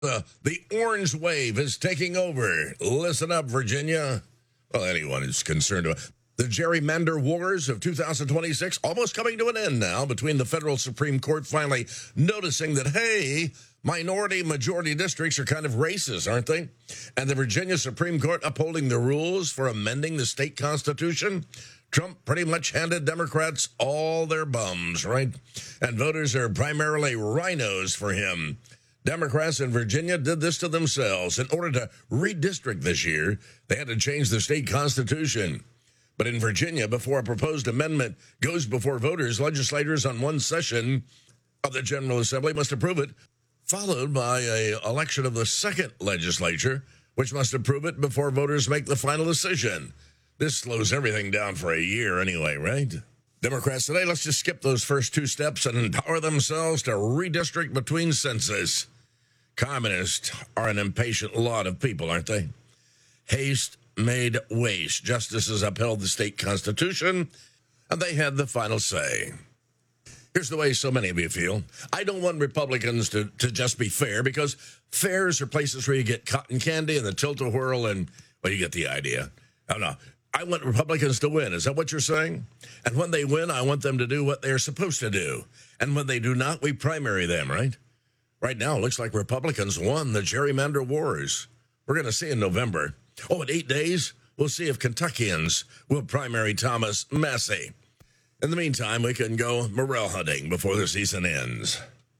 The orange wave is taking over. Listen up, Virginia. Well, anyone who's concerned about the gerrymander wars of 2026 almost coming to an end now, between the federal Supreme Court finally noticing that, hey, minority-majority districts are kind of racist, aren't they? And the Virginia Supreme Court upholding the rules for amending the state constitution. Trump pretty much handed Democrats all their bums, right? And voters are primarily rhinos for him. Democrats in Virginia did this to themselves. In order to redistrict this year, they had to change the state constitution. But in Virginia, before a proposed amendment goes before voters, legislators on one session of the General Assembly must approve it, followed by an election of the second legislature, which must approve it before voters make the final decision. This slows everything down for a year anyway, right? Democrats today, let's just skip those first two steps and empower themselves to redistrict between census. Communists are an impatient lot of people, aren't they? Haste made waste. Justices upheld the state constitution, and they had the final say. Here's the way so many of you feel. I don't want Republicans to just be fair, because fairs are places where you get cotton candy and the tilt-a-whirl, and, well, you get the idea. Oh, no. I want Republicans to win. Is that what you're saying? And when they win, I want them to do what they're supposed to do. And when they do not, we primary them, right? Right now, it looks like Republicans won the gerrymander wars. We're going to see in November. Oh, in 8 days, we'll see if Kentuckians will primary Thomas Massie. In the meantime, we can go morel hunting before the season ends.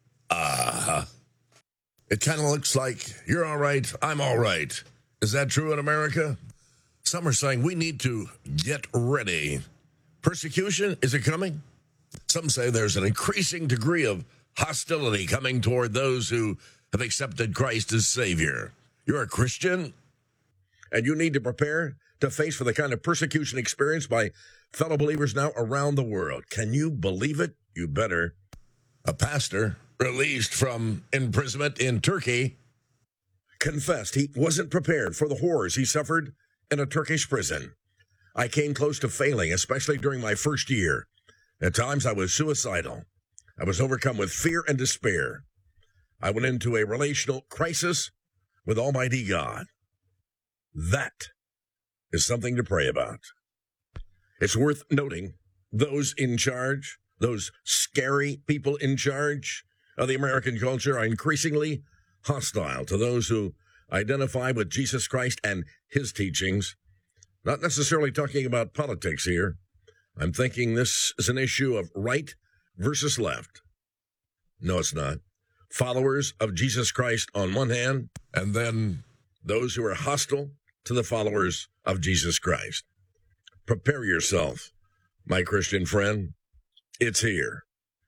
It kind of looks like you're all right, I'm all right. Is that true in America? Some are saying we need to get ready. Persecution, is it coming? Some say there's an increasing degree of hostility coming toward those who have accepted Christ as Savior. You're a Christian, and you need to prepare to face for the kind of persecution experienced by fellow believers now around the world. Can you believe it? You better. A pastor released from imprisonment in Turkey confessed he wasn't prepared for the horrors he suffered in a Turkish prison. I came close to failing, especially during my first year. At times I was suicidal. I was overcome with fear and despair. I went into a relational crisis with Almighty God. That is something to pray about. It's worth noting those in charge, those scary people in charge of the American culture, are increasingly hostile to those who identify with Jesus Christ and his teachings. Not necessarily talking about politics here. I'm thinking this is an issue of right versus left. No, it's not. Followers of Jesus Christ on one hand, and then those who are hostile to the followers of Jesus Christ. Prepare yourself, my Christian friend. It's here.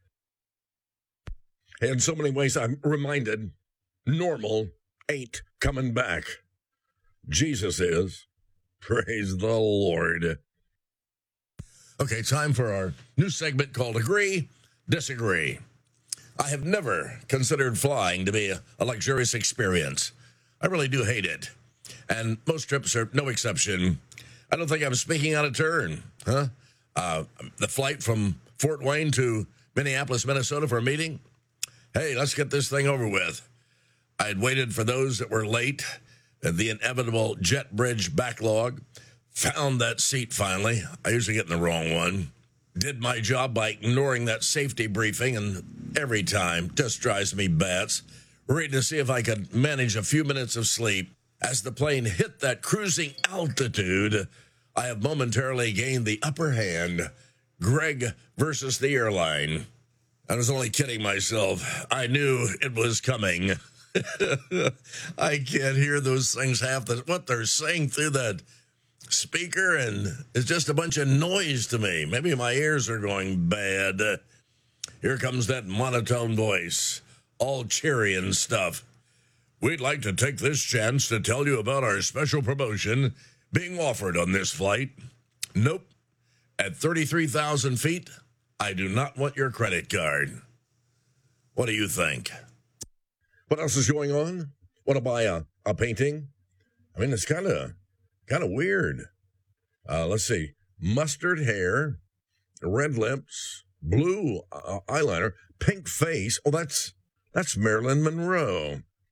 In so many ways, I'm reminded normal ain't coming back. Jesus is. Praise the Lord. Okay, time for our new segment called Agree, Disagree. I have never considered flying to be a luxurious experience. I really do hate it. And most trips are no exception. I don't think I'm speaking out of turn, huh? The flight from Fort Wayne to Minneapolis, Minnesota for a meeting. Hey, let's get this thing over with. I had waited for those that were late, the inevitable jet bridge backlog. Found that seat finally. I usually get in the wrong one. Did my job by ignoring that safety briefing, and every time just drives me bats. Ready to see if I could manage a few minutes of sleep. As the plane hit that cruising altitude, I have momentarily gained the upper hand. Greg versus the airline. I was only kidding myself. I knew it was coming. I can't hear those things what they're saying through that speaker, and it's just a bunch of noise to me. Maybe my ears are going bad. Here comes that monotone voice, all cheery and stuff. We'd like to take this chance to tell you about our special promotion being offered on this flight. Nope. At 33,000 feet, I do not want your credit card. What do you think? What else is going on? Want to buy a painting? I mean, it's kind of weird. Let's see. Mustard hair, red lips, blue eyeliner, pink face. Oh, that's Marilyn Monroe.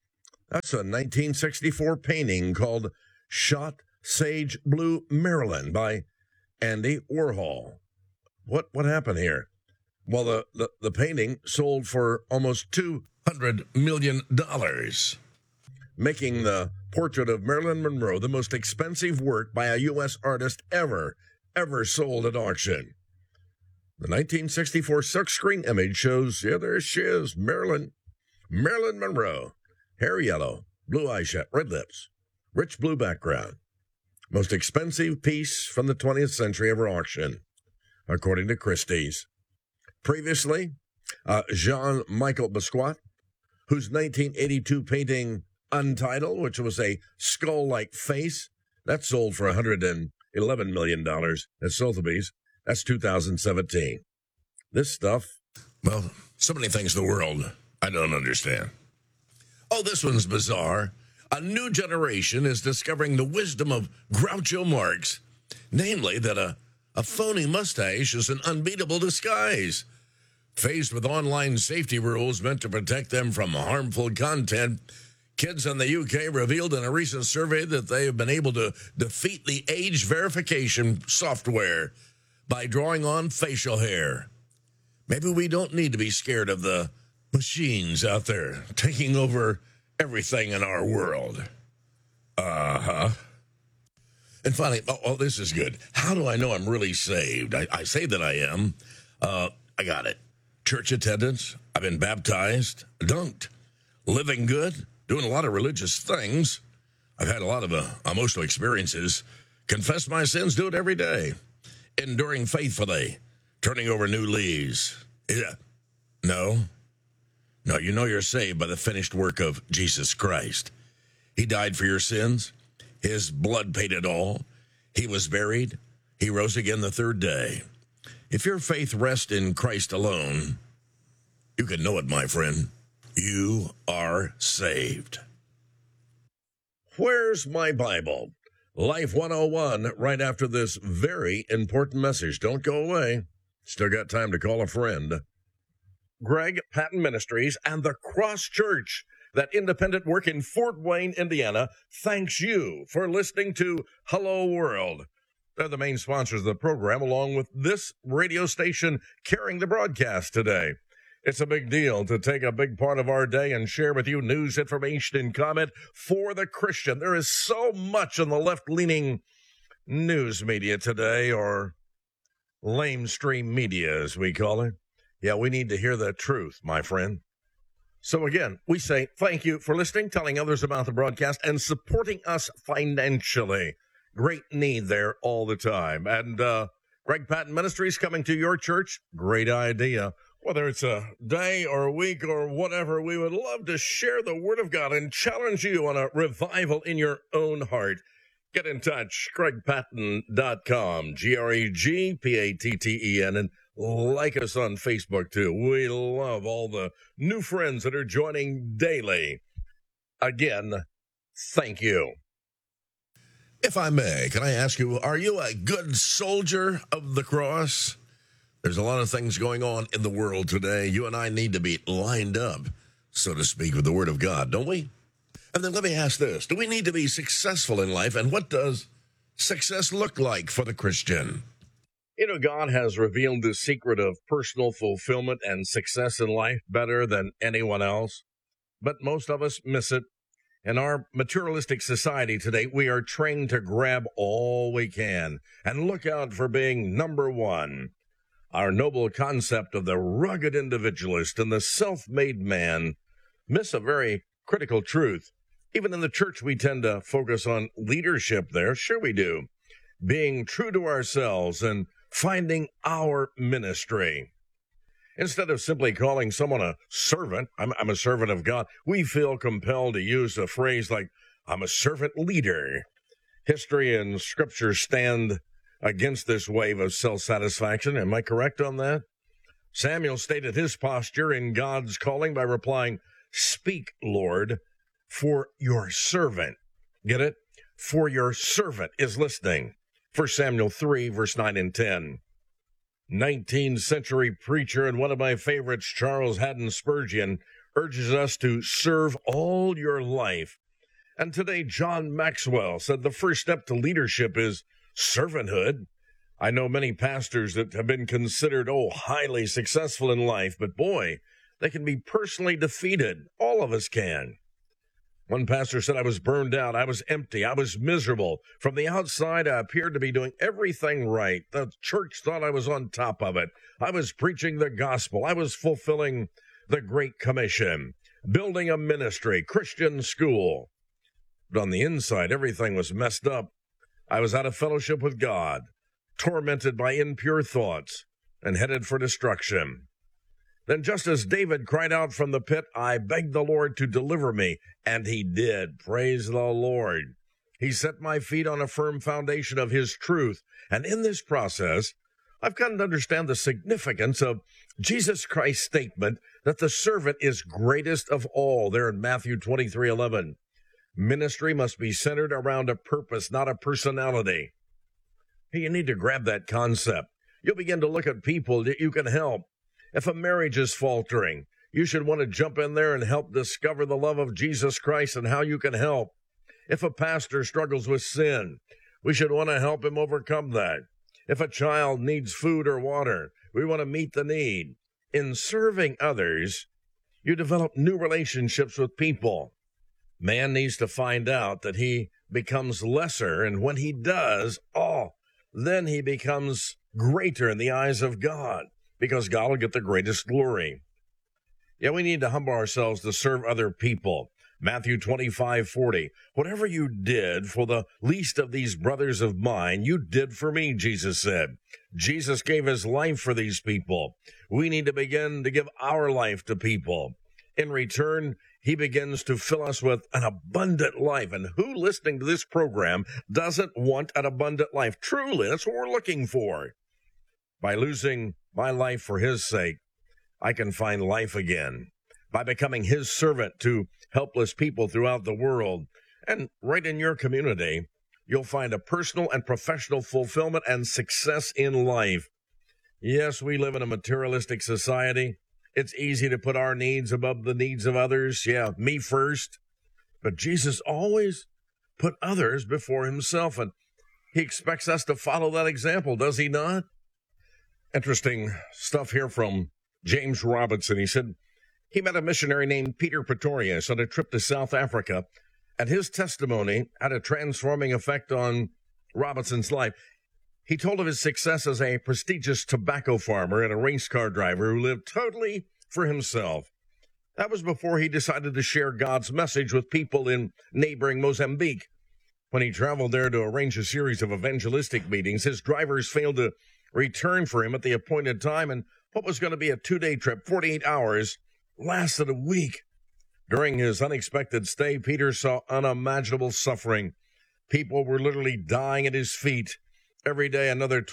That's a 1964 painting called Shot Sage Blue Maryland by Andy Warhol. What happened here? Well, the painting sold for almost $200 million, making the portrait of Marilyn Monroe the most expensive work by a U.S. artist ever sold at auction. The 1964 silkscreen image shows, there she is, Marilyn Monroe. Hair yellow, blue eyeshadow, red lips, rich blue background. Most expensive piece from the 20th century ever auctioned, according to Christie's. Previously, Jean-Michel Basquiat, whose 1982 painting Untitled, which was a skull-like face, that sold for $111 million at Sotheby's. That's 2017. This stuff, well, so many things in the world I don't understand. Oh, this one's bizarre. A new generation is discovering the wisdom of Groucho Marx, namely that a phony mustache is an unbeatable disguise. Faced with online safety rules meant to protect them from harmful content, kids in the UK revealed in a recent survey that they have been able to defeat the age verification software by drawing on facial hair. Maybe we don't need to be scared of the machines out there taking over everything in our world. And finally, this is good. How do I know I'm really saved? I say that I am. I got it. Church attendance. I've been baptized. Dunked. Living good. Doing a lot of religious things. I've had a lot of emotional experiences. Confess my sins. Do it every day. Enduring faithfully. Turning over new leaves. Yeah. No, you know you're saved by the finished work of Jesus Christ. He died for your sins. His blood paid it all. He was buried. He rose again the third day. If your faith rests in Christ alone, you can know it, my friend. You are saved. Where's my Bible? Life 101 right after this very important message. Don't go away. Still got time to call a friend. Greg Patton Ministries and the Cross Church, that independent work in Fort Wayne, Indiana, thanks you for listening to Hello World. They're the main sponsors of the program, along with this radio station carrying the broadcast today. It's a big deal to take a big part of our day and share with you news, information, and comment for the Christian. There is so much in the left-leaning news media today, or lamestream media, as we call it. Yeah, we need to hear the truth, my friend. So again, we say thank you for listening, telling others about the broadcast, and supporting us financially. Great need there all the time. And Greg Patton Ministries coming to your church, great idea. Whether it's a day or a week or whatever, we would love to share the Word of God and challenge you on a revival in your own heart. Get in touch, GregPatten.com, GregPatten, and like us on Facebook, too. We love all the new friends that are joining daily. Again, thank you. If I may, can I ask you, are you a good soldier of the cross? There's a lot of things going on in the world today. You and I need to be lined up, so to speak, with the Word of God, don't we? And then let me ask this. Do we need to be successful in life? And what does success look like for the Christian? You know, God has revealed the secret of personal fulfillment and success in life better than anyone else. But most of us miss it. In our materialistic society today, we are trained to grab all we can and look out for being number one. Our noble concept of the rugged individualist and the self-made man miss a very critical truth. Even in the church, we tend to focus on leadership there. Sure we do. Being true to ourselves and finding our ministry. Instead of simply calling someone a servant, I'm a servant of God, we feel compelled to use a phrase like, I'm a servant leader. History and scripture stand against this wave of self-satisfaction. Am I correct on that? Samuel stated his posture in God's calling by replying, "Speak, Lord, for your servant." Get it? For your servant is listening. 1 Samuel 3, verse 9 and 10. 19th century preacher and one of my favorites, Charles Haddon Spurgeon, urges us to serve all your life. And today, John Maxwell said the first step to leadership is servanthood. I know many pastors that have been considered, highly successful in life, but boy, they can be personally defeated. All of us can. One pastor said, I was burned out, I was empty, I was miserable. From the outside, I appeared to be doing everything right. The church thought I was on top of it. I was preaching the gospel. I was fulfilling the Great Commission, building a ministry, Christian school. But on the inside, everything was messed up. I was out of fellowship with God, tormented by impure thoughts, and headed for destruction. Then just as David cried out from the pit, I begged the Lord to deliver me, and he did. Praise the Lord. He set my feet on a firm foundation of his truth, and in this process, I've come to understand the significance of Jesus Christ's statement that the servant is greatest of all, there in Matthew 23:11. Ministry must be centered around a purpose, not a personality. Hey, you need to grab that concept. You'll begin to look at people that you can help. If a marriage is faltering, you should want to jump in there and help discover the love of Jesus Christ and how you can help. If a pastor struggles with sin, we should want to help him overcome that. If a child needs food or water, we want to meet the need. In serving others, you develop new relationships with people. Man needs to find out that he becomes lesser, and when he does, then he becomes greater in the eyes of God, because God will get the greatest glory. Yeah, we need to humble ourselves to serve other people. Matthew 25:40. Whatever you did for the least of these brothers of mine, you did for me, Jesus said. Jesus gave his life for these people. We need to begin to give our life to people. In return, he begins to fill us with an abundant life. And who listening to this program doesn't want an abundant life? Truly, that's what we're looking for. By losing my life for his sake, I can find life again. By becoming his servant to helpless people throughout the world, and right in your community, you'll find a personal and professional fulfillment and success in life. Yes, we live in a materialistic society. It's easy to put our needs above the needs of others. Yeah, me first. But Jesus always put others before himself, and he expects us to follow that example, does he not? Interesting stuff here from James Robinson. He said he met a missionary named Peter Pretorius on a trip to South Africa, and his testimony had a transforming effect on Robinson's life. He told of his success as a prestigious tobacco farmer and a race car driver who lived totally for himself. That was before he decided to share God's message with people in neighboring Mozambique. When he traveled there to arrange a series of evangelistic meetings, his drivers failed to return for him at the appointed time, and what was going to be a 2-day trip, 48 hours, lasted a week. During his unexpected stay, Peter saw unimaginable suffering. People were literally dying at his feet. Every day, another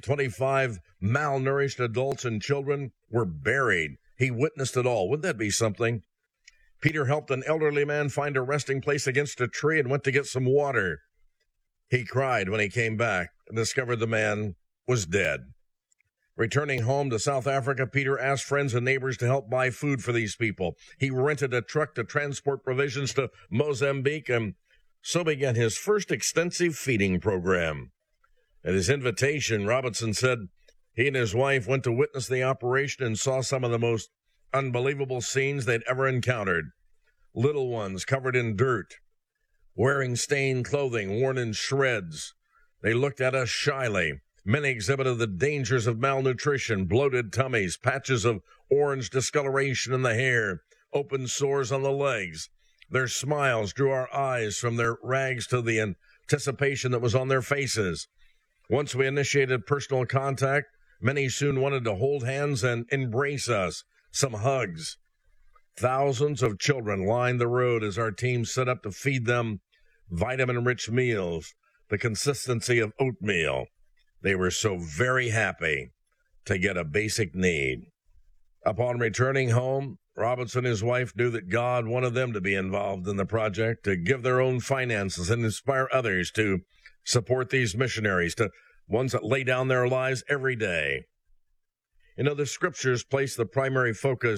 25 malnourished adults and children were buried. He witnessed it all. Wouldn't that be something? Peter helped an elderly man find a resting place against a tree and went to get some water. He cried when he came back and discovered the man was dead. Returning home to South Africa, Peter asked friends and neighbors to help buy food for these people. He rented a truck to transport provisions to Mozambique, and so began his first extensive feeding program. At his invitation, Robinson said he and his wife went to witness the operation and saw some of the most unbelievable scenes they'd ever encountered. Little ones covered in dirt, wearing stained clothing, worn in shreds. They looked at us shyly. Many exhibited the dangers of malnutrition, bloated tummies, patches of orange discoloration in the hair, open sores on the legs. Their smiles drew our eyes from their rags to the anticipation that was on their faces. Once we initiated personal contact, many soon wanted to hold hands and embrace us. Some hugs. Thousands of children lined the road as our team set up to feed them vitamin-rich meals, the consistency of oatmeal. They were so very happy to get a basic need. Upon returning home, Robinson and his wife knew that God wanted them to be involved in the project, to give their own finances and inspire others to support these missionaries, to ones that lay down their lives every day. You know, the scriptures place the primary focus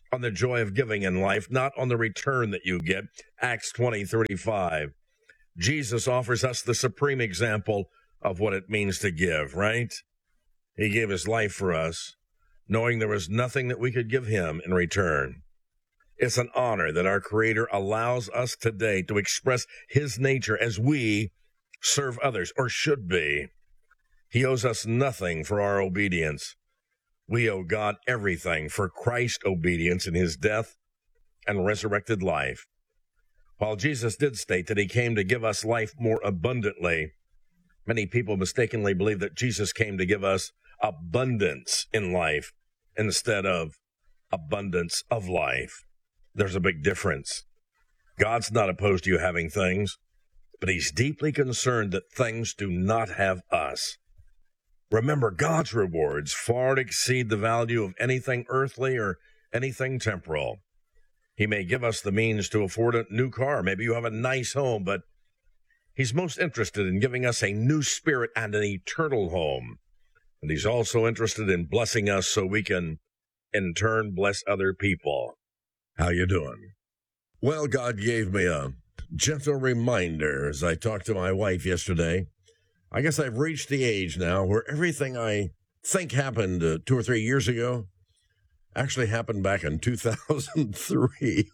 on the joy of giving in life, not on the return that you get. Acts 20:35. Jesus offers us the supreme example of what it means to give, right? He gave his life for us, knowing there was nothing that we could give him in return. It's an honor that our Creator allows us today to express his nature as we serve others, or should be. He owes us nothing for our obedience. We owe God everything for Christ's obedience in his death and resurrected life. While Jesus did state that he came to give us life more abundantly, many people mistakenly believe that Jesus came to give us abundance in life instead of abundance of life. There's a big difference. God's not opposed to you having things, but he's deeply concerned that things do not have us. Remember, God's rewards far exceed the value of anything earthly or anything temporal. He may give us the means to afford a new car. Maybe you have a nice home, but he's most interested in giving us a new spirit and an eternal home. And he's also interested in blessing us so we can, in turn, bless other people. How you doing? Well, God gave me a gentle reminder as I talked to my wife yesterday. I guess I've reached the age now where everything I think happened 2 or 3 years ago actually happened back in 2003.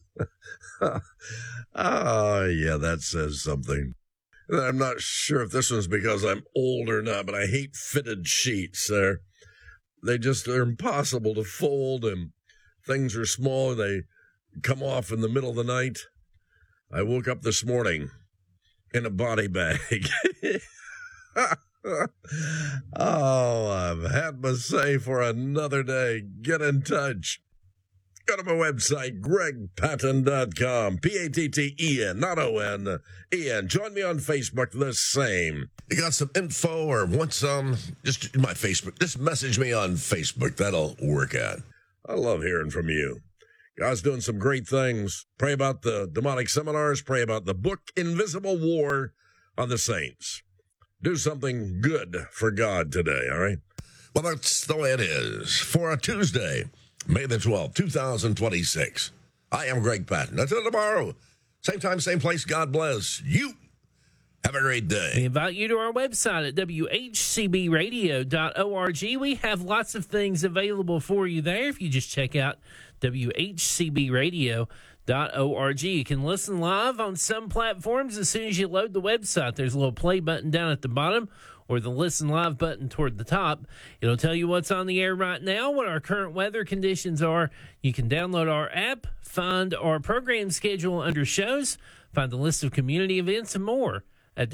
Yeah, that says something. I'm not sure if this one's because I'm old or not, but I hate fitted sheets. They just are impossible to fold, and things are small. They come off in the middle of the night. I woke up this morning in a body bag. Oh, I've had my say for another day. Get in touch. Go to my website, gregpatton.com. P-A-T-T-E-N, not O-N, E-N. Join me on Facebook, the same. You got some info or want some? Just my Facebook. Just message me on Facebook. That'll work out. I love hearing from you. God's doing some great things. Pray about the demonic seminars. Pray about the book, Invisible War on the Saints. Do something good for God today, all right? Well, that's the way it is. For a Tuesday, May the 12th, 2026. I am Greg Patton. Until tomorrow, same time, same place. God bless you. Have a great day. We invite you to our website at whcbradio.org. We have lots of things available for you there. If you just check out whcbradio.org. You can listen live on some platforms as soon as you load the website. There's a little play button down at the bottom or the listen live button toward the top. It'll tell you what's on the air right now, what our current weather conditions are. You can download our app, find our program schedule under shows, find the list of community events and more at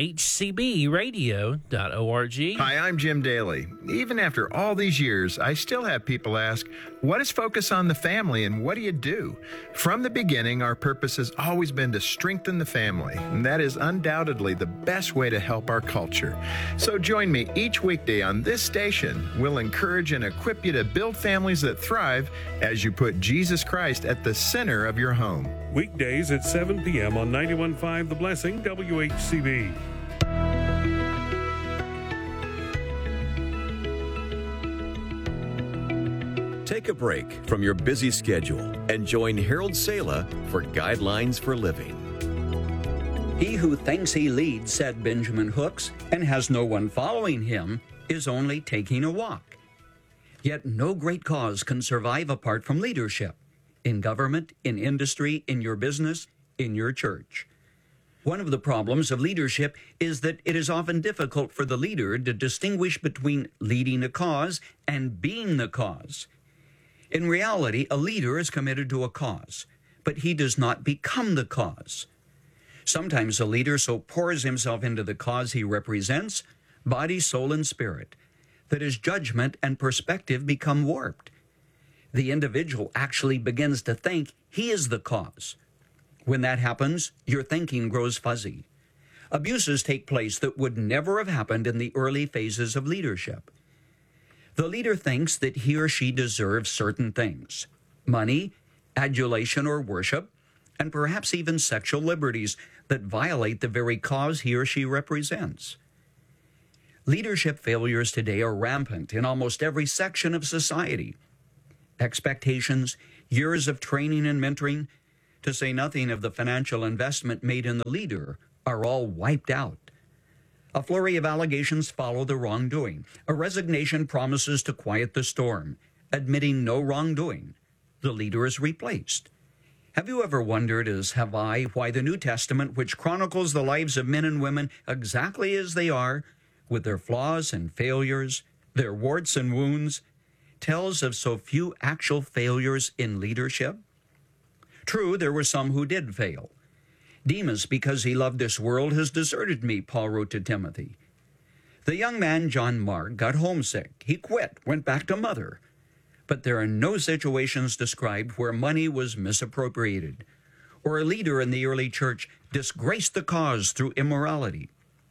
whcbradio.org. Hi, I'm Jim Daly. Even after all these years, I still have people ask, what is Focus on the Family and what do you do? From the beginning, our purpose has always been to strengthen the family, and that is undoubtedly the best way to help our culture. So join me each weekday on this station. We'll encourage and equip you to build families that thrive as you put Jesus Christ at the center of your home. Weekdays at 7 p.m. on 91.5 The Blessing, WHCB. Take a break from your busy schedule and join Harold Sala for Guidelines for Living. He who thinks he leads, said Benjamin Hooks, and has no one following him, is only taking a walk. Yet no great cause can survive apart from leadership. In government, in industry, in your business, in your church. One of the problems of leadership is that it is often difficult for the leader to distinguish between leading a cause and being the cause. In reality, a leader is committed to a cause, but he does not become the cause. Sometimes a leader so pours himself into the cause he represents, body, soul, and spirit, that his judgment and perspective become warped. The individual actually begins to think he is the cause. When that happens, your thinking grows fuzzy. Abuses take place that would never have happened in the early phases of leadership. The leader thinks that he or she deserves certain things: money, adulation or worship, and perhaps even sexual liberties that violate the very cause he or she represents. Leadership failures today are rampant in almost every section of society. Expectations, years of training and mentoring, to say nothing of the financial investment made in the leader, are all wiped out. A flurry of allegations follow the wrongdoing. A resignation promises to quiet the storm. Admitting no wrongdoing, the leader is replaced. Have you ever wondered, as have I, why the New Testament, which chronicles the lives of men and women exactly as they are, with their flaws and failures, their warts and wounds, tells of so few actual failures in leadership? True, there were some who did fail. Demas, because he loved this world, has deserted me, Paul wrote to Timothy. The young man, John Mark, got homesick. He quit, went back to mother. But there are no situations described where money was misappropriated, or a leader in the early church disgraced the cause through immorality.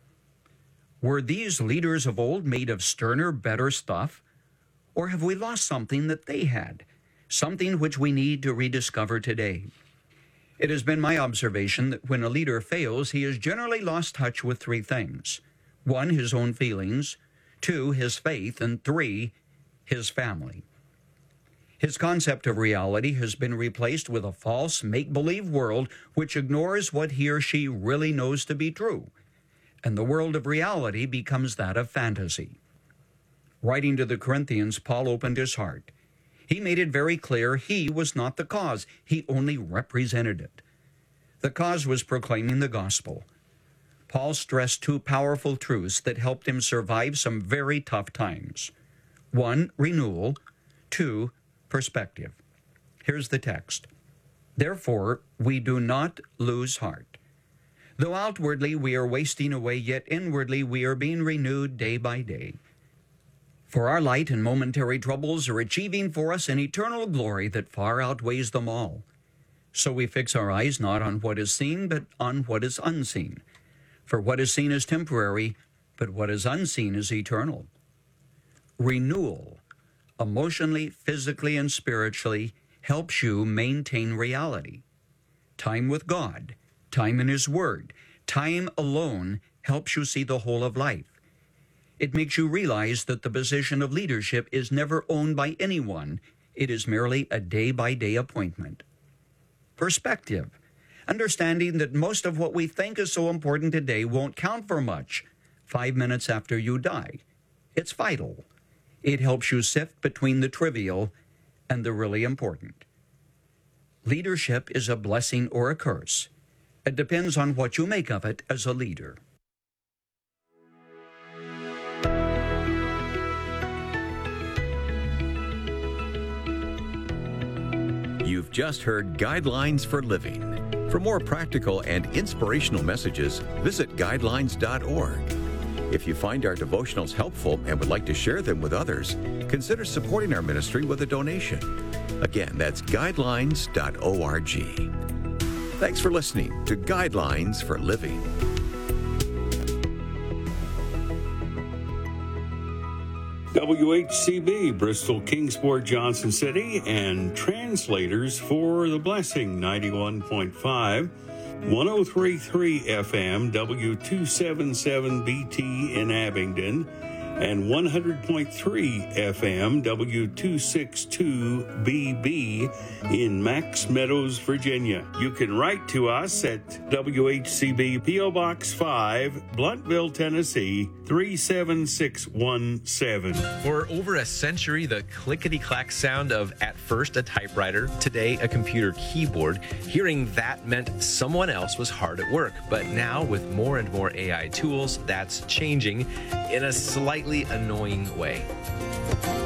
Were these leaders of old made of sterner, better stuff? Or have we lost something that they had, something which we need to rediscover today? It has been my observation that when a leader fails, he has generally lost touch with three things. 1, his own feelings. 2, his faith. And 3, his family. His concept of reality has been replaced with a false, make-believe world which ignores what he or she really knows to be true. And the world of reality becomes that of fantasy. Writing to the Corinthians, Paul opened his heart. He made it very clear he was not the cause. He only represented it. The cause was proclaiming the gospel. Paul stressed 2 powerful truths that helped him survive some very tough times. 1, renewal. 2, perspective. Here's the text. Therefore, we do not lose heart. Though outwardly we are wasting away, yet inwardly we are being renewed day by day. For our light and momentary troubles are achieving for us an eternal glory that far outweighs them all. So we fix our eyes not on what is seen, but on what is unseen. For what is seen is temporary, but what is unseen is eternal. Renewal, emotionally, physically, and spiritually, helps you maintain reality. Time with God, time in His Word, time alone helps you see the whole of life. It makes you realize that the position of leadership is never owned by anyone. It is merely a day-by-day appointment. Perspective, understanding that most of what we think is so important today won't count for much 5 minutes after you die. It's vital. It helps you sift between the trivial and the really important. Leadership is a blessing or a curse. It depends on what you make of it as a leader. You've just heard Guidelines for Living. For more practical and inspirational messages, visit guidelines.org. If you find our devotionals helpful and would like to share them with others, consider supporting our ministry with a donation. Again, that's guidelines.org. Thanks for listening to Guidelines for Living. WHCB, Bristol, Kingsport, Johnson City, and translators for The Blessing, 91.5, 103.3 FM, W277BT in Abingdon, and 100.3 FM, W262BB in Max Meadows, Virginia. You can write to us at WHCB P.O. Box 5, Bluntville, Tennessee, 37617. For over a century, the clickety-clack sound of, at first, a typewriter, today, a computer keyboard. Hearing that meant someone else was hard at work. But now, with more and more AI tools, that's changing in a slightly annoying way.